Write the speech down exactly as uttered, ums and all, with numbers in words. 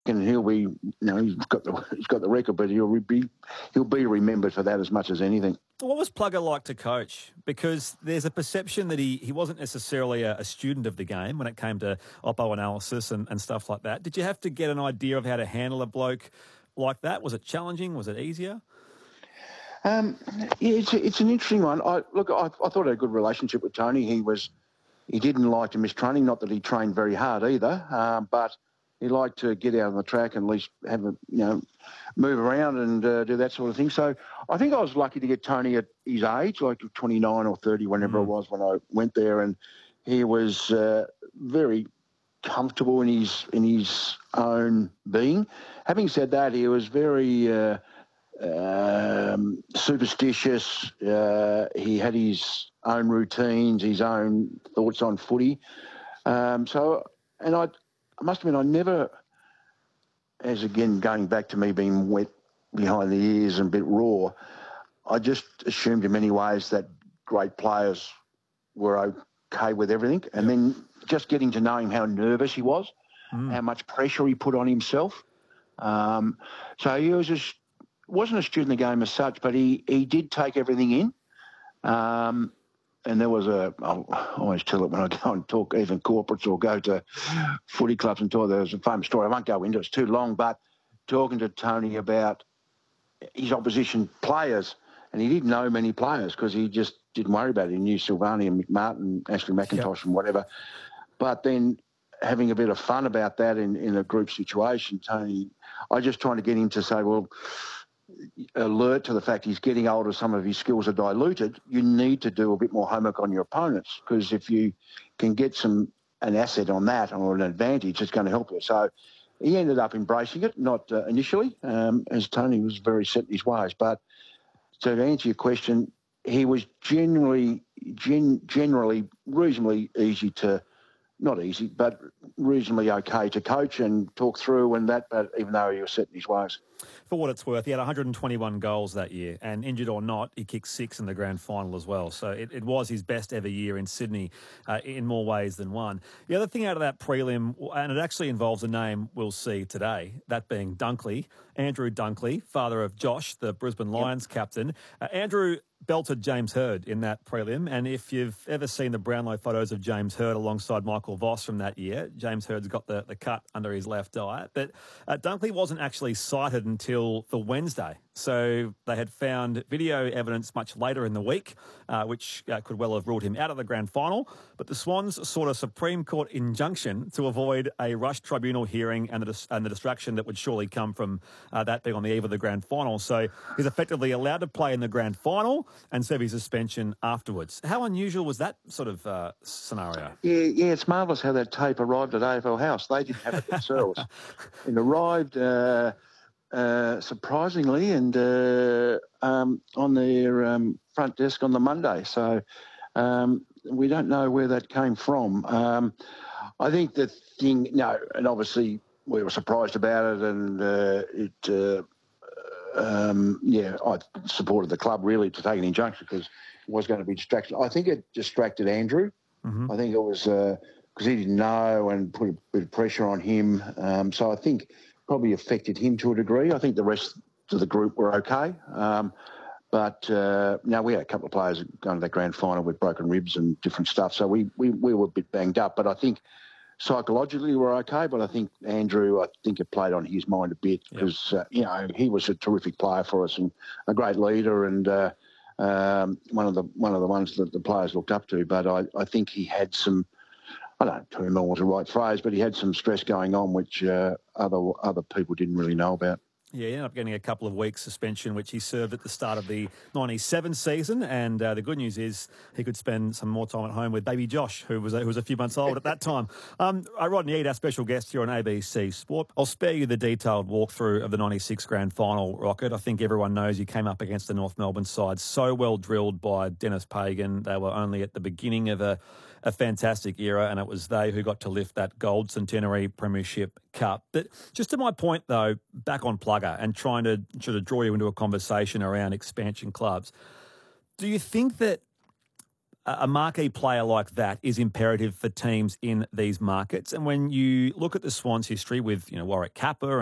and he'll be, you know, he's got the he's got the record, but he'll be he'll be remembered for that as much as anything. What was Plugger like to coach? Because there's a perception that he, he wasn't necessarily a, a student of the game when it came to oppo analysis and, and stuff like that. Did you have to get an idea of how to handle a bloke like that? Was it challenging? Was it easier? Um, yeah, it's it's an interesting one. I look, I, I thought I had a good relationship with Tony. He was he didn't like to miss training. Not that he trained very hard either, um, but he liked to get out on the track and at least have a, you know, move around and uh, do that sort of thing. So I think I was lucky to get Tony at his age, like twenty-nine or thirty, whenever mm. it was when I went there, and he was uh, very comfortable in his in his own being. Having said that, he was very uh, um, superstitious. Uh, he had his own routines, his own thoughts on footy. Um, so, and I. I must admit, I never, as again, going back to me being wet behind the ears and a bit raw, I just assumed in many ways that great players were okay with everything. And yep. then just getting to know him, how nervous he was, mm. how much pressure he put on himself. Um, so he was just, wasn't a student of the game as such, but he, he did take everything in. Um, And there was a, I'll always tell it when I go and talk even corporates or go to footy clubs and talk, there was a famous story. I won't go into it, it's too long, but talking to Tony about his opposition players, and he didn't know many players because he just didn't worry about it. He knew Silvani and McMartin, Ashley McIntosh yep. and whatever. But then having a bit of fun about that in, in a group situation, Tony, I just trying to get him to say, well, alert to the fact he's getting older, some of his skills are diluted, you need to do a bit more homework on your opponents, because if you can get some an asset on that or an advantage, it's going to help you. So he ended up embracing it, not uh, initially, um, as Tony was very set in his ways. But so to answer your question, he was generally, gen, generally reasonably easy to, not easy, but reasonably okay to coach and talk through and that, but even though he was set in his ways. For what it's worth, he had one hundred twenty-one goals that year, and injured or not, he kicked six in the grand final as well. So it, it was his best ever year in Sydney uh, in more ways than one. The other thing out of that prelim, and it actually involves a name we'll see today, that being Dunkley, Andrew Dunkley, father of Josh, the Brisbane Lions yep. captain. Uh, Andrew belted James Hird in that prelim, and if you've ever seen the Brownlow photos of James Hird alongside Michael Voss from that year, James Hird's got the, the cut under his left eye. But uh, Dunkley wasn't actually cited until the Wednesday. So they had found video evidence much later in the week, uh, which uh, could well have ruled him out of the grand final. But the Swans sought a Supreme Court injunction to avoid a rush tribunal hearing and the, dis- and the distraction that would surely come from uh, that being on the eve of the grand final. So he's effectively allowed to play in the grand final and serve his suspension afterwards. How unusual was that sort of uh, scenario? Yeah, yeah, it's marvellous how that tape arrived at A F L House. They didn't have it themselves. It arrived... Uh, Uh, surprisingly, and uh, um, on their um, front desk on the Monday. So um, we don't know where that came from. Um, I think the thing, no, and obviously we were surprised about it, and uh, it, uh, um, yeah, I supported the club really to take an injunction because it was going to be distraction. I think it distracted Andrew. Mm-hmm. I think it was because uh, he didn't know and put a bit of pressure on him. Um, so I think probably affected him to a degree. I think the rest of the group were okay. Um, but uh, now we had a couple of players going to that grand final with broken ribs and different stuff. So we, we, we were a bit banged up. But I think psychologically we're okay. But I think Andrew, I think it played on his mind a bit because, yep. uh, you know, he was a terrific player for us and a great leader and uh, um, one of the one of the ones that the players looked up to. But I, I think he had some, I don't know, turmoil was the right phrase, but he had some stress going on which uh, other other people didn't really know about. Yeah, he ended up getting a couple of weeks suspension, which he served at the start of the ninety-seven season. And uh, the good news is he could spend some more time at home with baby Josh, who was, who was a few months old at that time. Um, Rodney Eade, our special guest here on A B C Sport. I'll spare you the detailed walkthrough of the ninety-six grand final, Rocket. I think everyone knows you came up against the North Melbourne side so well drilled by Dennis Pagan. They were only at the beginning of a a fantastic era, and it was they who got to lift that gold centenary premiership cup. But just to my point, though, back on Plugger and trying to sort of draw you into a conversation around expansion clubs, do you think that a marquee player like that is imperative for teams in these markets. And when you look at the Swans' history with, you know, Warwick Capper